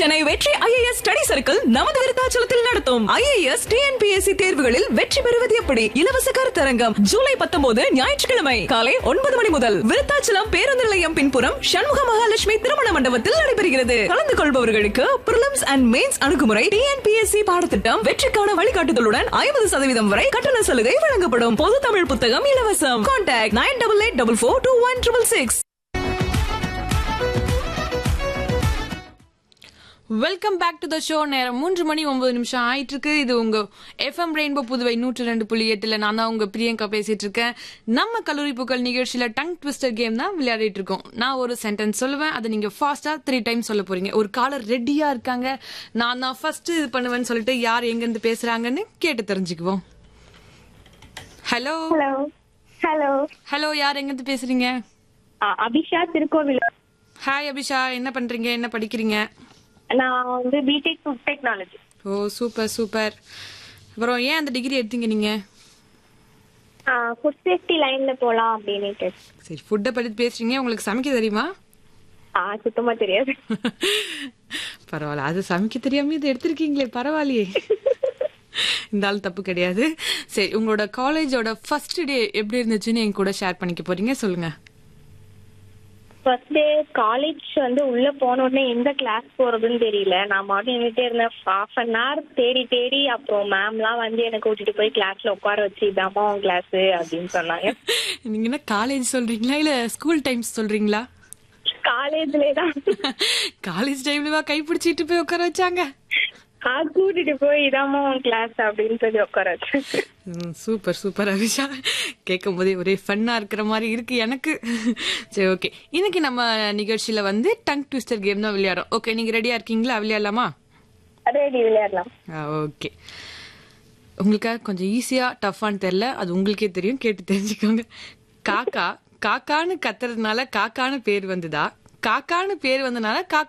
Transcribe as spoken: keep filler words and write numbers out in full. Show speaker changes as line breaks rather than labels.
சென்னை வெற்றி IAS study circle நமது விருத்தாச்சலத்தில் நடத்தும் ஐஏஎஸ் டிஎன்பிஎஸ்சி தேர்வுகளில் வெற்றி பெறுவது எப்படி இலவச கருத்தரங்கம் ஜூலை பத்தொன்பது ஞாயிற்றுக்கிழமை காலை ஒன்பது மணி முதல் விருத்தாச்சலம் பேருந்து நிலையம் பின்புறம் சண்முக மகாலட்சுமி திருமண மண்டபத்தில் நடைபெறுகிறது. கலந்து கொள்பவர்களுக்கு பிரிலிம்ஸ் அண்ட் மெயின்ஸ் அணுகுமுறை, டிஎன்பிஎஸ்சி பாடத்திட்டம், வெற்றிக்கான வழிகாட்டுதலுடன் ஐம்பது சதவீதம் வரை கட்டண சலுகை வழங்கப்படும். பொது தமிழ் புத்தகம் இலவசம். Contact nine double eight double four two one triple six.
Welcome back to the show. நேரம் மூன்று மணி ஒன்பது நிமிஷம் ஆயிட்டு இருக்கு. இது உங்க எஃப்எம் ரெயின்போ புதுவை நூற்று ரெண்டு புள்ளி எட்டுல நான் தான் உங்க பிரியங்கா பேசிட்டு இருக்கேன். நம்ம கல்லூரி புகழ் நிகழ்ச்சியில டங் ட்விஸ்டர் கேம் தான் விளையாடிட்டு இருக்கோம். நான் ஒரு சென்டென்ஸ் சொல்லுவேன், அதை நீங்க ஃபாஸ்டா த்ரீ டைம் சொல்ல போறீங்க. ஒரு காலர் ரெடியா இருக்காங்க. நான் தான் ஃபர்ஸ்ட் இது பண்ணுவேன்னு சொல்லிட்டு யார் எங்க இருந்து பேசுறாங்கன்னு கேட்டு தெரிஞ்சுக்குவோம். ஹலோ
ஹலோ ஹலோ
ஹலோ யார் எங்க இருந்து பேசுறீங்க?
அபிஷா, திருக்கோவில்.
ஹாய் அபிஷா, என்ன பண்றீங்க, என்ன படிக்கிறீங்க?
நான் வந்து பிடெக் ஃபுட் டெக்னாலஜி.
ஓ சூப்பர் சூப்பர். அப்புறம் ஏன் அந்த டிகிரி எடுத்தீங்க நீங்க?
ஃபுட் சேஃப்டி லைன்ல போலாம் அப்படின்னு.
சரி, ஃபுட்டை பத்தி பேசுறீங்க. உங்களுக்கு சமைக்க தெரியுமா?
ஆ சுத்தமா தெரியாது.
பரவாயில்ல, அது சமைக்க தெரியாம இது எடுத்திருக்கீங்களே, பரவாயில்லையே. இந்த ஆள் தப்பு கிடையாது. சரி, உங்களோட காலேஜோட ஃபர்ஸ்ட் டே எப்படி இருந்துச்சுன்னு என் கூட ஷேர் பண்ணிக்க போறீங்க, சொல்லுங்க.
ஃபர்ஸ்ட் டே காலேஜ் வந்து உள்ள போன உடனே எந்த கிளாஸ் போறதுன்னு தெரியல. நான் மட்டும் நின்றுட்டே இருந்தேன். ஹாஃப் அன் ஹவர் தேடி தேடி அப்புறம் மேம்லாம் வந்து எனக்கு கூட்டிட்டு போய் கிளாஸ்ல உட்கார வச்சு இதாம்மா உன் கிளாஸ் அப்படின்னு சொன்னாங்க.
நீங்க என்ன காலேஜ் சொல்றீங்களா இல்ல ஸ்கூல் டைம்ஸ் சொல்றீங்களா?
காலேஜ்லே தான்.
காலேஜ் டைம்ல கை பிடிச்சிட்டு போய் உட்கார வச்சாங்க.
கூட்டிட்டு போய் இதாம்மா உன் கிளாஸ் அப்படின்னு சொல்லி உட்கார வச்சு.
சூப்பர் சூப்பர் அபிஷா, கேட்கும் போதே ஒரே ஃபன்னா இருக்கிற மாதிரி இருக்கு எனக்கு. சரி, ஓகே. இன்னைக்கு நம்ம நிகழ்ச்சியில வந்து டங் ட்விஸ்டர் கேம் தான் விளையாடும். ஓகே, நீங்க ரெடியா இருக்கீங்களா? விளையாடலாமா?
ரெடி, விளையாடலாம்.
ஓகே. உங்களுக்கு கொஞ்சம் ஈஸியா டஃப்பான்னு தெரியல, அது உங்களுக்கே தெரியும், கேட்டு தெரிஞ்சுக்கோங்க. காக்கா காக்கான்னு கத்துறதுனால காக்கான்னு பேர் வந்துதா, காக்கான்னு பேர் வந்தனால